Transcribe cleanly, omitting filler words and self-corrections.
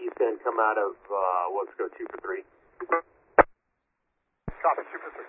east end, come out of, let's go 2 for 3. Copy, 2 for 3.